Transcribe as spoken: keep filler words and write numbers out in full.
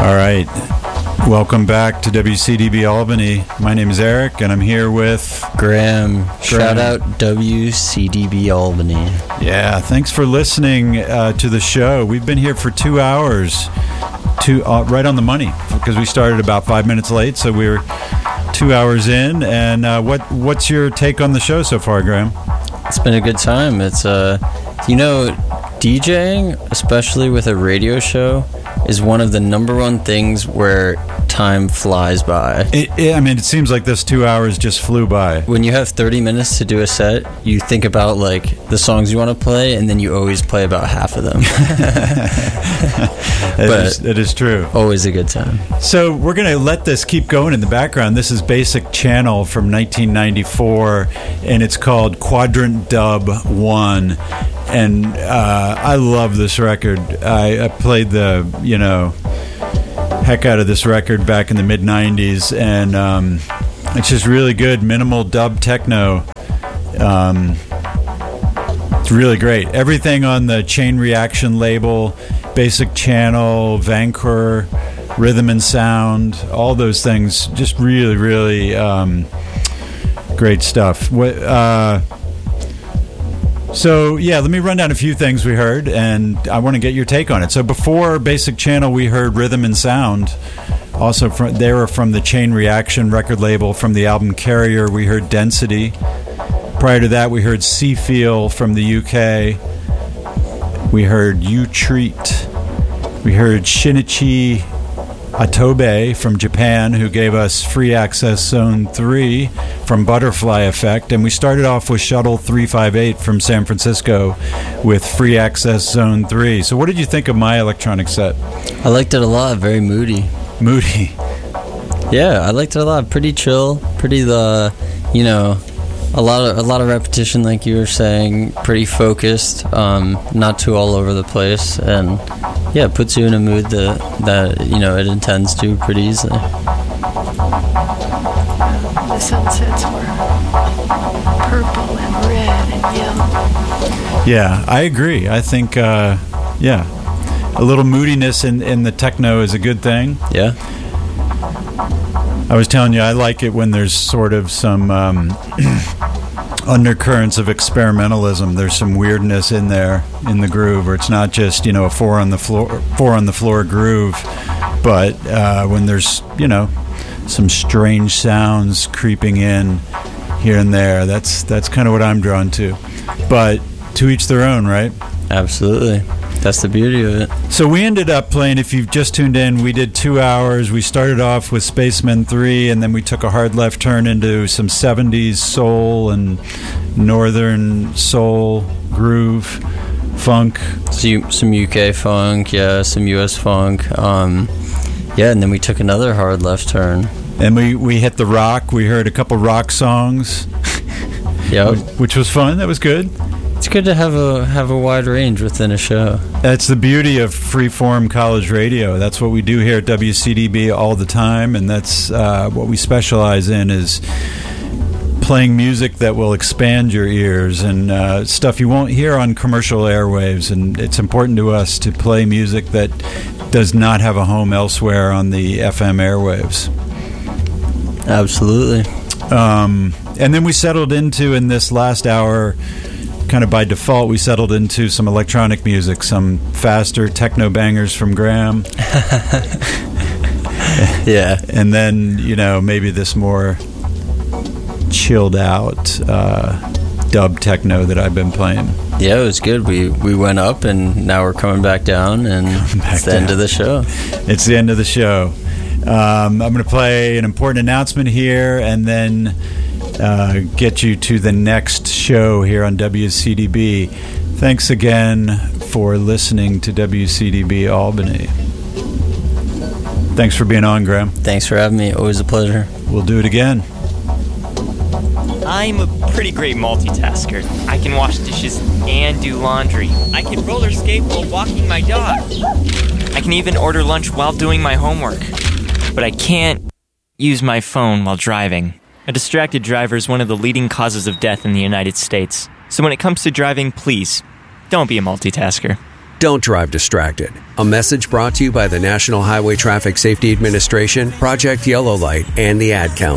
All right. Welcome back to W C D B Albany. My name is Eric, and I'm here with Graham. Graham. Shout out W C D B Albany. Yeah, thanks for listening uh, to the show. We've been here for two hours, two uh, right on the money, because we started about five minutes late, so we were two hours in. And uh, what what's your take on the show so far, Graham? It's been a good time. It's uh, you know, DJing, especially with a radio show, is one of the number one things where time flies by. It, it, I mean, it seems like this two hours just flew by. When you have thirty minutes to do a set, you think about like the songs you want to play, and then you always play about half of them. It but is, it is true. Always a good time. So we're going to let this keep going in the background. This is Basic Channel from nineteen ninety-four, and it's called Quadrant Dub one. And uh, I love this record. I, I played the, you know, heck out of this record back in the mid nineties, and um, it's just really good. Minimal dub techno. Um, it's really great. Everything on the Chain Reaction label, Basic Channel, Vancouver, Rhythm and Sound, all those things, just really, really um, great stuff. What? Uh, So, yeah, let me run down a few things we heard, and I want to get your take on it. So before Basic Channel, we heard Rhythm and Sound. Also, from, they were from the Chain Reaction record label. From the album Carrier, we heard Density. Prior to that, we heard Seafeel from the U K. We heard You Treat. We heard Shinichi Atobe from Japan, who gave us Free Access Zone three from Butterfly Effect. And we started off with Shuttle three five eight from San Francisco with Free Access Zone three. So what did you think of my electronic set? I liked it a lot. Very moody. Moody. Yeah, I liked it a lot. Pretty chill. Pretty, the, you know, a lot of a lot of repetition, like you were saying. Pretty focused. Um, not too all over the place. And yeah, it puts you in a mood that, that you know, it intends to pretty easily. The sunsets were purple and red and yellow. Yeah, I agree. I think, uh, yeah, a little moodiness in, in the techno is a good thing. Yeah. I was telling you, I like it when there's sort of some um, undercurrents of experimentalism. There's some weirdness in there in the groove, or it's not just, you know, a four on the floor, four on the floor groove, but uh, when there's, you know, some strange sounds creeping in here and there. That's that's kind of what I'm drawn to. But to each their own, right? Absolutely. That's the beauty of it. So we ended up playing, if you've just tuned in, we did two hours. We started off with Spacemen three, and then we took a hard left turn into some seventies soul and northern soul, groove, funk. So, some U K funk, yeah, some U S funk. Um, yeah, and then we took another hard left turn. And we, we hit the rock. We heard a couple rock songs. Yeah. Which was fun. That was good. It's good to have a have a wide range within a show. That's the beauty of free-form college radio. That's what we do here at W C D B all the time, and that's uh, what we specialize in, is playing music that will expand your ears and uh, stuff you won't hear on commercial airwaves. And it's important to us to play music that does not have a home elsewhere on the F M airwaves. Absolutely. Um, and then we settled into, in this last hour, kind of by default, we settled into some electronic music, some faster techno bangers from Graham. Yeah. And then, you know, maybe this more chilled out uh, dub techno that I've been playing. Yeah, it was good. We we went up, and now we're coming back down, and back it's the down. End of the show. It's the end of the show. Um, I'm going to play an important announcement here, and then uh, get you to the next show here on W C D B. Thanks again for listening to W C D B Albany. Thanks for being on, Graham. Thanks for having me. Always a pleasure. We'll do it again. I'm a pretty great multitasker. I can wash dishes and do laundry. I can roller skate while walking my dog. I can even order lunch while doing my homework. But I can't use my phone while driving. A distracted driver is one of the leading causes of death in the United States. So when it comes to driving, please, don't be a multitasker. Don't drive distracted. A message brought to you by the National Highway Traffic Safety Administration, Project Yellow Light, and the Ad Council.